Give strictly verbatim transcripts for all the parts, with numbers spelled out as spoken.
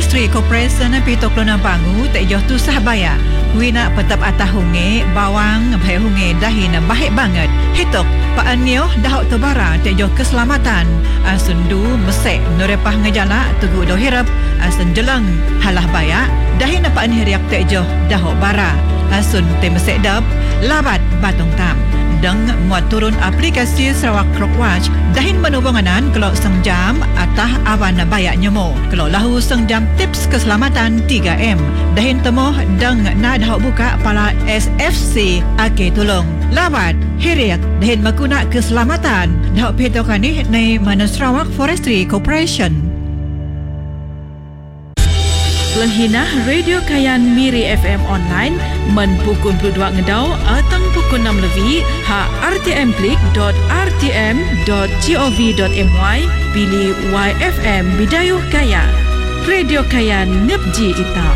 Forestry Corporation pitok lona bangu tak joh tu sah bayar. Wina petap atah hunge bawang bhai hunge dahin baik banget. Hitok paan nyoh dahok tebara tak joh keselamatan. Asundu mesek norepah ngejala tugu do hirap asun jelang halah bayar dahin paan hiriak tak joh dahok bara. Asun te mesek dap labat batong tam. Deng muat turun aplikasi Sarawak Clockwatch dahin menubunganan kelok sengjam atah awan bayak nyemo kelok lahu sengjam tips keselamatan tiga M dahin temoh deng na dahok buka pala S F C ake tolong lawat hiriak dahin makuna keselamatan dahok petokani nei mana Sarawak Forestry Corporation. Lenghinah Radio Kayan Miri F M online men pukul dua ngedau atang pukul enam lebih ha r t m klik dot r t m dot gov dot my pilih Y F M Bidayuh Kaya Radio Kayan Nepji Ita.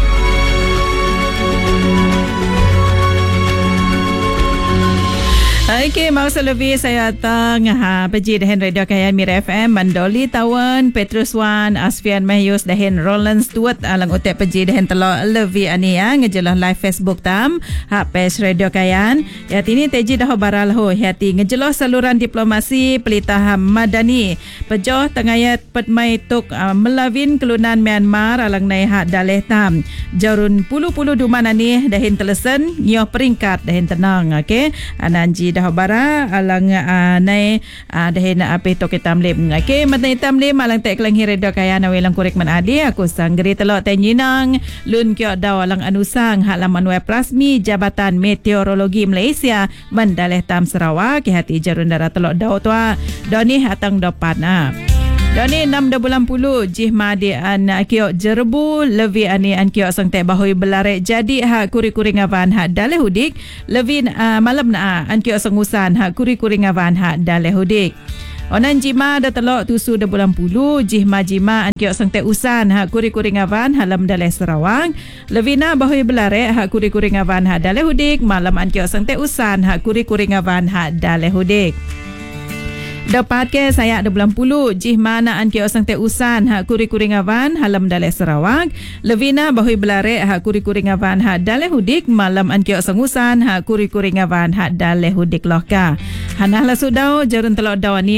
Okey, masa lebih saya datang ha peji dahin Radio Kayan Mira F M Mandoli Tawan Petrus Wan Asfian Mahyus dahin Roland Stewart alang utek peji dahin telo lebih ani ya ngejelah live Facebook tam ha page Radio Kayan ya tini teji dah baral ho hati ngejelah saluran diplomasi pelitah madani pejoh tengayat petmai tok uh, melawin kelunan Myanmar alang nai hak daleh tam jarun puluh-puluh dumanani dahin telesen nyoh peringkat dahin tenang okey ananji dah bara alang uh, nai uh, dahin ape to ketam lim okey matai tam lim alang tek kelang Radio Kayan awelang korek man adi aku sanggeri telok tenyinang lun kyo daw alang anusang hak laman web rasmi Jabatan Meteorologi Malaysia mandaleh tam Sarawak ke hati jarun dara telok daw tua doni hatang depan ah Doni enam bulan puluh jihma di an kiok jerbu levi ani an kiok sang teh bahui belarek jadi hak kuri-kuri ngavan hak daleh hudik levi uh, malam na an kiok sengusan hak kuri-kuri ngavan hak daleh hudik. Onan jima dah telok tusu dah bulan puluh jihma jima an kiok sang teh usan hak kuri-kuri ngavan halam daleh Sarawak levina bahui belarek hak kuri-kuri ngavan hak daleh hudik malam an kiok sang teh usan hak kuri-kuri ngavan hak daleh hudik. Dapat ke saya ada bulan puluh jih mana an kiok sang teh usan hak kuri-kuri ngavan halam daleh Sarawak levina bahui belarek hak kuri-kuri ngavan hak daleh hudik malam an kiok sang usan hak kuri-kuri ngavan hak daleh hudik lohka hanah la sudau jarun telok dawani